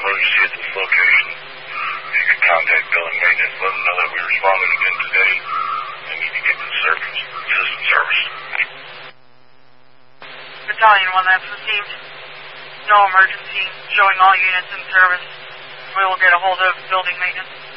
emergency at this location, you can contact building maintenance, let them know that we responded again today and need to get the system service. Battalion 1, that's received. No emergency, showing all units in service. We will get a hold of building maintenance.